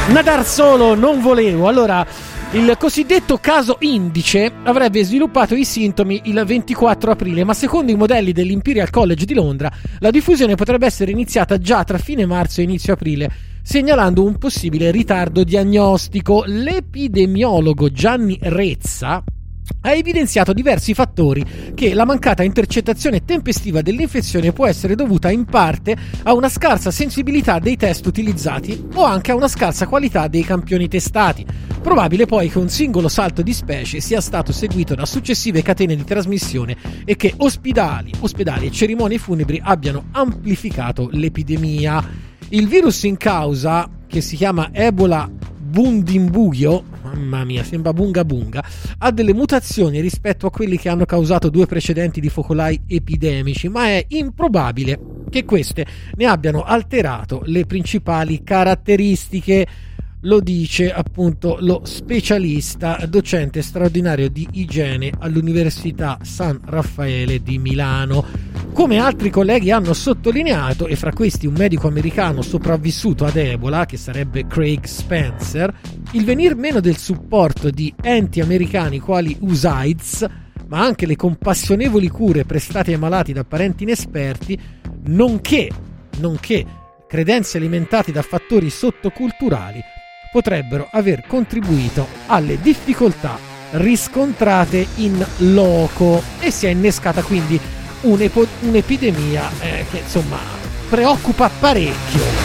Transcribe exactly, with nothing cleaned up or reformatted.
Nadar solo non volevo. Allora, il cosiddetto caso indice avrebbe sviluppato i sintomi il ventiquattro aprile, ma secondo i modelli dell'Imperial College di Londra la diffusione potrebbe essere iniziata già tra fine marzo e inizio aprile, segnalando un possibile ritardo diagnostico. L'epidemiologo Gianni Rezza ha evidenziato diversi fattori che la mancata intercettazione tempestiva dell'infezione può essere dovuta in parte a una scarsa sensibilità dei test utilizzati o anche a una scarsa qualità dei campioni testati. Probabile poi che un singolo salto di specie sia stato seguito da successive catene di trasmissione e che ospedali, ospedali e cerimonie funebri abbiano amplificato l'epidemia. Il virus in causa, che si chiama Ebola Bundimbugyo, mamma mia, sembra bunga bunga, ha delle mutazioni rispetto a quelli che hanno causato due precedenti di focolai epidemici, ma è improbabile che queste ne abbiano alterato le principali caratteristiche. Lo dice appunto lo specialista docente straordinario di igiene all'Università San Raffaele di Milano. Come altri colleghi hanno sottolineato, e fra questi un medico americano sopravvissuto ad Ebola, che sarebbe Craig Spencer, il venir meno del supporto di enti americani quali U S A I D S, ma anche le compassionevoli cure prestate ai malati da parenti inesperti, nonché, nonché credenze alimentati da fattori sottoculturali, potrebbero aver contribuito alle difficoltà riscontrate in loco, e si è innescata quindi un'epo- un'epidemia eh, che insomma preoccupa parecchio.